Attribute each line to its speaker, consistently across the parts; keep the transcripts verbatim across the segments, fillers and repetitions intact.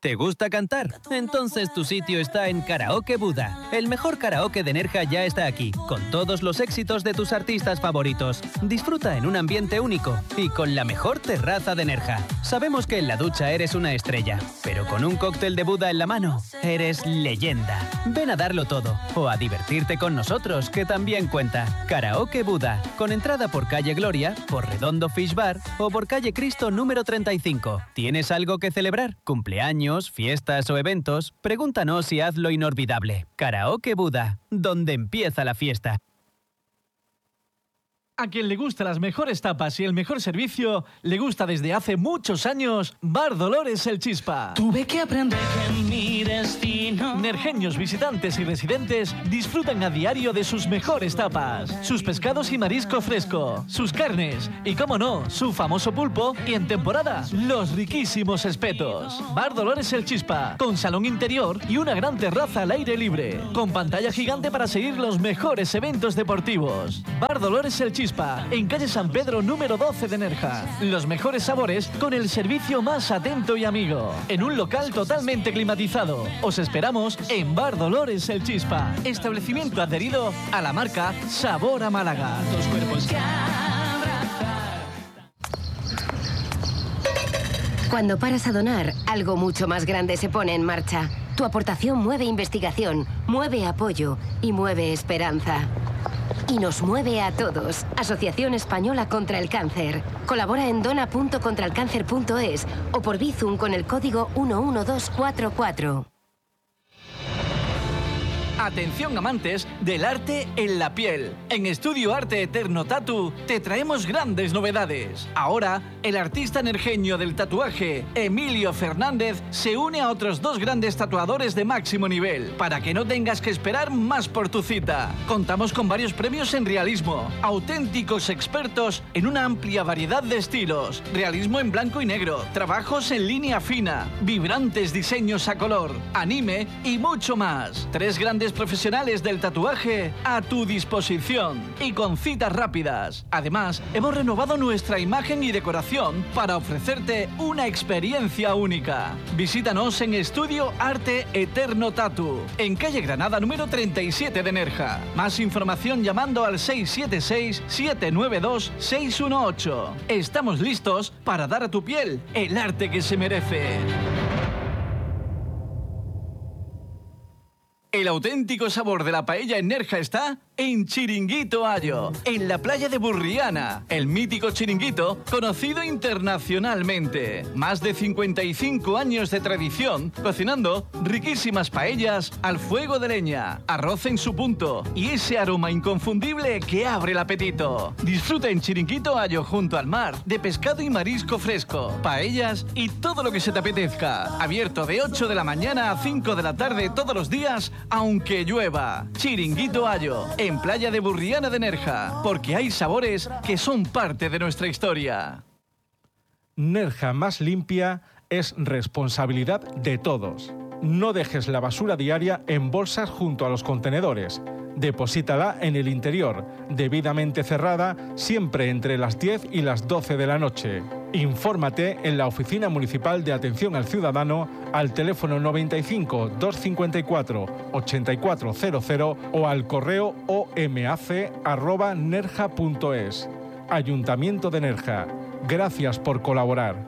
Speaker 1: ¿Te gusta cantar? Entonces tu sitio está en Karaoke Buda. El mejor karaoke de Nerja ya está aquí, con todos los éxitos de tus artistas favoritos. Disfruta en un ambiente único y con la mejor terraza de Nerja. Sabemos que en la ducha eres una estrella, pero con un cóctel de Buda en la mano, eres leyenda. Ven a darlo todo o a divertirte con nosotros, que también cuenta. Karaoke Buda, con entrada por calle Gloria, por Redondo Fish Bar o por calle Cristo número treinta y cinco. ¿Tienes algo que celebrar? ¿Cumpleaños, fiestas o eventos? Pregúntanos y hazlo inolvidable. Karaoke Buda, donde empieza la fiesta.
Speaker 2: A quien le gustan las mejores tapas y el mejor servicio, le gusta desde hace muchos años Bar Dolores El Chispa.
Speaker 3: Tuve que aprender que mi destino...
Speaker 2: Nerjeños, visitantes y residentes disfrutan a diario de sus mejores tapas, sus pescados y marisco fresco, sus carnes y, cómo no, su famoso pulpo y, en temporada, los riquísimos espetos. Bar Dolores El Chispa, con salón interior y una gran terraza al aire libre, con pantalla gigante para seguir los mejores eventos deportivos. Bar Dolores El Chispa, en calle San Pedro número doce de Nerja. Los mejores sabores con el servicio más atento y amigo. En un local totalmente climatizado. Os esperamos en Bar Dolores El Chispa. Establecimiento adherido a la marca Sabor a Málaga. Dos cuerpos.
Speaker 4: Cuando paras a donar, algo mucho más grande se pone en marcha. Tu aportación mueve investigación, mueve apoyo y mueve esperanza. Y nos mueve a todos. Asociación Española contra el Cáncer. Colabora en dona punto contralcáncer punto es o por Bizum con el código uno uno dos cuatro cuatro.
Speaker 2: Atención amantes del arte en la piel. En Estudio Arte Eterno Tatu te traemos grandes novedades. Ahora, el artista nerjeño del tatuaje, Emilio Fernández, se une a otros dos grandes tatuadores de máximo nivel, para que no tengas que esperar más por tu cita. Contamos con varios premios en realismo, auténticos expertos en una amplia variedad de estilos, realismo en blanco y negro, trabajos en línea fina, vibrantes diseños a color, anime y mucho más. Tres grandes profesionales del tatuaje a tu disposición y con citas rápidas. Además, hemos renovado nuestra imagen y decoración para ofrecerte una experiencia única. Visítanos en Estudio Arte Eterno Tatu, en calle Granada número treinta y siete de Nerja. Más información llamando al seis siete seis, siete nueve dos, seis uno ocho. Estamos listos para dar a tu piel el arte que se merece. El auténtico sabor de la paella en Nerja está en Chiringuito Ayo, en la playa de Burriana, el mítico chiringuito conocido internacionalmente. Más de cincuenta y cinco años de tradición, cocinando riquísimas paellas al fuego de leña, arroz en su punto y ese aroma inconfundible que abre el apetito. Disfruta en Chiringuito Ayo junto al mar de pescado y marisco fresco, paellas y todo lo que se te apetezca. Abierto de ocho de la mañana a cinco de la tarde todos los días, aunque llueva. Chiringuito Ayo, en Playa de Burriana de Nerja, porque hay sabores que son parte de nuestra historia.
Speaker 5: Nerja más limpia es responsabilidad de todos. No dejes la basura diaria en bolsas junto a los contenedores. Deposítala en el interior, debidamente cerrada, siempre entre las diez y las doce de la noche. Infórmate en la Oficina Municipal de Atención al Ciudadano al teléfono noventa y cinco, doscientos cincuenta y cuatro, ochenta y cuatro cero cero o al correo omac arroba nerja punto es. Ayuntamiento de Nerja. Gracias por colaborar.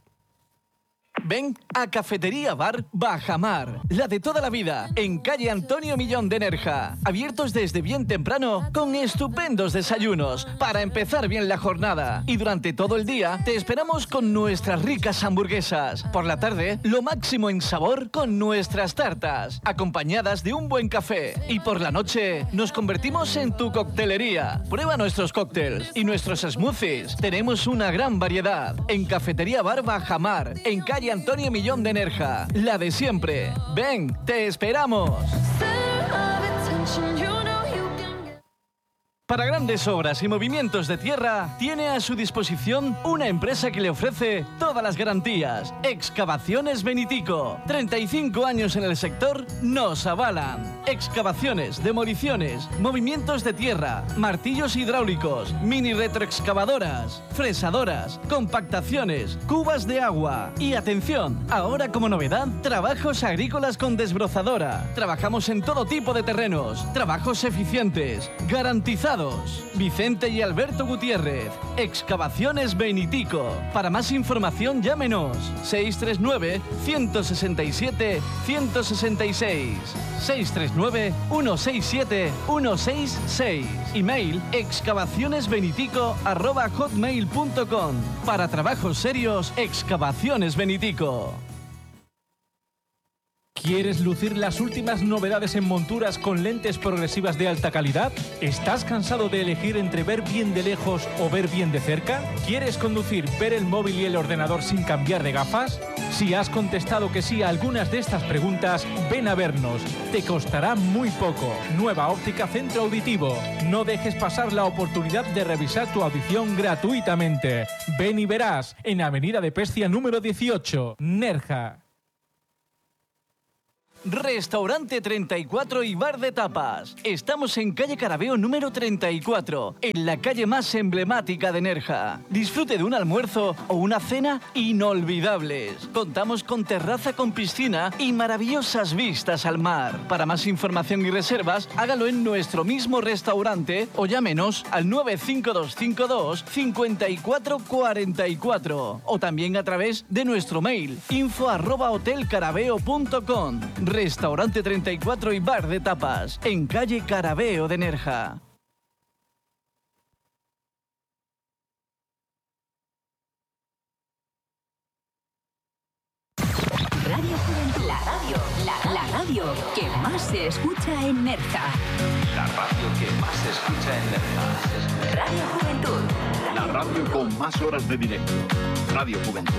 Speaker 2: Ven a Cafetería Bar Bajamar, la de toda la vida, en calle Antonio Millón de Nerja. Abiertos desde bien temprano, con estupendos desayunos, para empezar bien la jornada. Y durante todo el día, te esperamos con nuestras ricas hamburguesas. Por la tarde, lo máximo en sabor con nuestras tartas, acompañadas de un buen café. Y por la noche, nos convertimos en tu coctelería. Prueba nuestros cócteles y nuestros smoothies. Tenemos una gran variedad. En Cafetería Bar Bajamar, en calle Antonio Millón de Nerja, la de siempre. Ven, te esperamos. Para grandes obras y movimientos de tierra, tiene a su disposición una empresa que le ofrece todas las garantías. Excavaciones Benitico. treinta y cinco años en el sector nos avalan. Excavaciones, demoliciones, movimientos de tierra, martillos hidráulicos, mini retroexcavadoras, fresadoras, compactaciones, cubas de agua. Y atención, ahora como novedad, trabajos agrícolas con desbrozadora. Trabajamos en todo tipo de terrenos, trabajos eficientes, garantizados. Vicente y Alberto Gutiérrez, Excavaciones Benitico. Para más información llámenos seis tres nueve, uno seis siete, uno seis seis, seis tres nueve, uno seis siete, uno seis seis. Email excavacionesbenitico arroba hotmail punto com. Para trabajos serios, Excavaciones Benitico.
Speaker 5: ¿Quieres lucir las últimas novedades en monturas con lentes progresivas de alta calidad? ¿Estás cansado de elegir entre ver bien de lejos o ver bien de cerca? ¿Quieres conducir, ver el móvil y el ordenador sin cambiar de gafas? Si has contestado que sí a algunas de estas preguntas, ven a vernos. Te costará muy poco. Nueva Óptica Centro Auditivo. No dejes pasar la oportunidad de revisar tu audición gratuitamente. Ven y verás, en Avenida de Pescia número dieciocho, Nerja.
Speaker 2: Restaurante treinta y cuatro y bar de tapas. Estamos en calle Carabeo número treinta y cuatro, en la calle más emblemática de Nerja. Disfrute de un almuerzo o una cena inolvidables. Contamos con terraza con piscina y maravillosas vistas al mar. Para más información y reservas, hágalo en nuestro mismo restaurante o llámenos al nueve cinco dos cinco dos, cinco cuatro cuatro cuatro o también a través de nuestro mail info arroba hotelcarabeo punto com. Restaurante treinta y cuatro y bar de tapas, en calle Carabeo de Nerja.
Speaker 6: Radio Juventud, la radio, la, la radio que más se escucha en Nerja.
Speaker 7: La radio que más se escucha en Nerja.
Speaker 6: Radio Juventud.
Speaker 7: La radio con más horas de directo. Radio Juventud.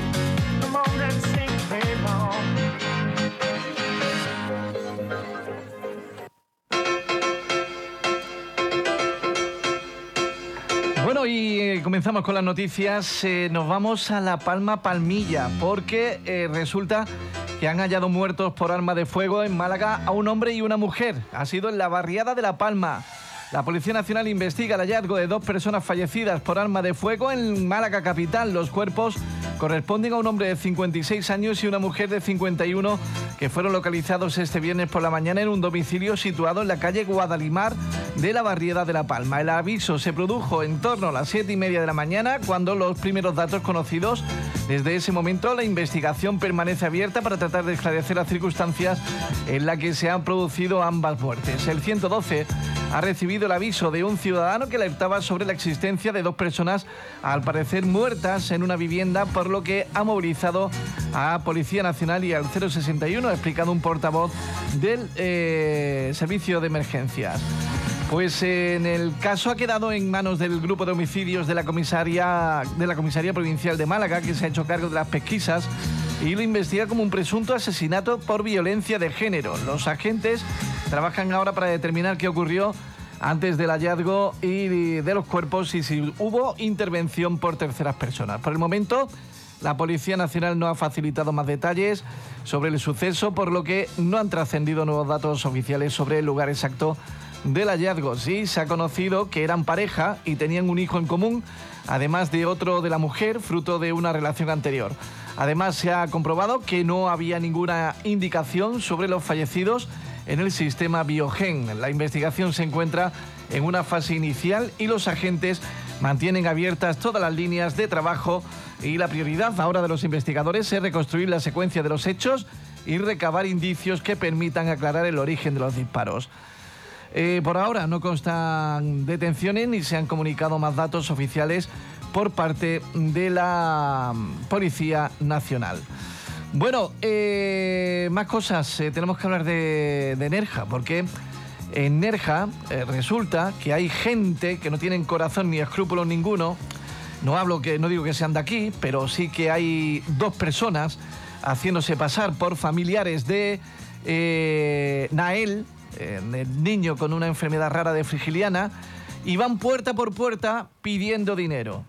Speaker 2: Bueno, y eh, comenzamos con las noticias. Eh, nos vamos a La Palma Palmilla, porque eh, resulta que han hallado muertos por arma de fuego en Málaga a un hombre y una mujer. Ha sido en la barriada de La Palma. La Policía Nacional investiga el hallazgo de dos personas fallecidas por arma de fuego en Málaga capital. Los cuerpos corresponden a un hombre de cincuenta y seis años y una mujer de cincuenta y uno que fueron localizados este viernes por la mañana en un domicilio situado en la calle Guadalimar de la barriada de La Palma. El aviso se produjo en torno a las siete y media de la mañana, cuando los primeros datos conocidos. Desde ese momento la investigación permanece abierta para tratar de esclarecer las circunstancias en las que se han producido ambas muertes. El ciento doce ha recibido el aviso de un ciudadano que alertaba sobre la existencia de dos personas, al parecer muertas, en una vivienda, por lo que ha movilizado a Policía Nacional y al cero sesenta y uno, ha explicado un portavoz del eh, Servicio de Emergencias. Pues eh, en el caso ha quedado en manos del grupo de homicidios de la comisaría de la Comisaría Provincial de Málaga, que se ha hecho cargo de las pesquisas y lo investiga como un presunto asesinato por violencia de género. Los agentes trabajan ahora para determinar qué ocurrió antes del hallazgo y de los cuerpos y si hubo intervención por terceras personas. Por el momento, la Policía Nacional no ha facilitado más detalles sobre el suceso, por lo que no han trascendido nuevos datos oficiales sobre el lugar exacto del hallazgo. Sí, se ha conocido que eran pareja y tenían un hijo en común, además de otro de la mujer, fruto de una relación anterior. Además, se ha comprobado que no había ninguna indicación sobre los fallecidos en el sistema Biogen. La investigación se encuentra en una fase inicial y los agentes mantienen abiertas todas las líneas de trabajo, y la prioridad ahora de los investigadores es reconstruir la secuencia de los hechos y recabar indicios que permitan aclarar el origen de los disparos. Eh, por ahora no constan detenciones ni se han comunicado más datos oficiales por parte de la Policía Nacional. Bueno, eh, más cosas. Eh, tenemos que hablar de, de Nerja, porque en Nerja eh, resulta que hay gente que no tienen corazón ni escrúpulos ninguno. No hablo que, no digo que sean de aquí, pero sí que hay dos personas haciéndose pasar por familiares de eh, Nael, eh, el niño con una enfermedad rara de Frigiliana, y van puerta por puerta pidiendo dinero.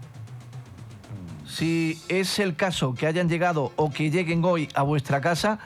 Speaker 2: Si es el caso que hayan llegado o que lleguen hoy a vuestra casa,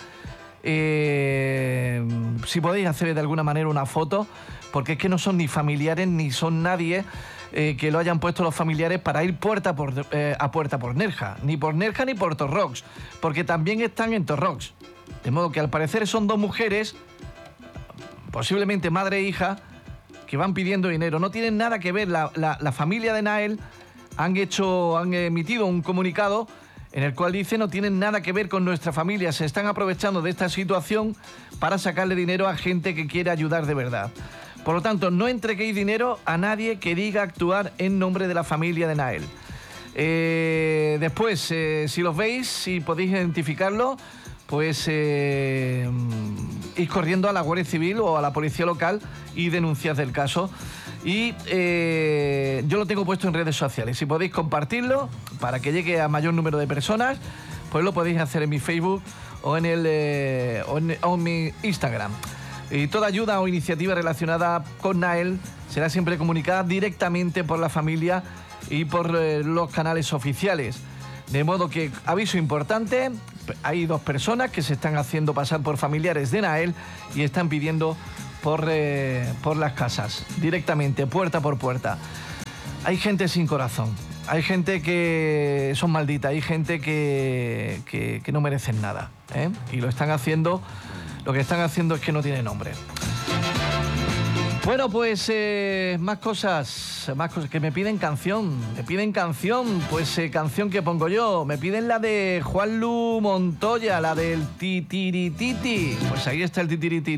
Speaker 2: eh, si podéis hacer de alguna manera una foto, porque es que no son ni familiares ni son nadie eh, que lo hayan puesto los familiares para ir puerta por, eh, a puerta por Nerja, ni por Nerja ni por Torrox, porque también están en Torrox. De modo que al parecer son dos mujeres, posiblemente madre e hija, que van pidiendo dinero. No tienen nada que ver. La, la, la familia de Nael han hecho, han emitido un comunicado en el cual dice: no tienen nada que ver con nuestra familia, se están aprovechando de esta situación para sacarle dinero a gente que quiere ayudar de verdad. Por lo tanto, no entreguéis dinero a nadie que diga actuar en nombre de la familia de Nael. Eh, después, eh, si los veis, si podéis identificarlo, pues eh, ir corriendo a la Guardia Civil o a la policía local y denunciad el caso. Y eh, yo lo tengo puesto en redes sociales. Si podéis compartirlo para que llegue a mayor número de personas, pues lo podéis hacer en mi Facebook o en, el, eh, o en, o en mi Instagram. Y toda ayuda o iniciativa relacionada con Nael será siempre comunicada directamente por la familia y por eh, los canales oficiales. De modo que, aviso importante, hay dos personas que se están haciendo pasar por familiares de Nael y están pidiendo por, eh, por las casas, directamente, puerta por puerta. Hay gente sin corazón, hay gente que son malditas, hay gente que, que, que no merecen nada, ¿eh? Y lo están haciendo, lo que están haciendo es que no tiene nombre. Bueno, pues eh, más cosas, más cosas, que me piden canción, me piden canción, pues eh, canción que pongo yo, me piden la de Juanlu Montoya, la del titirititi, pues ahí está el titirititi.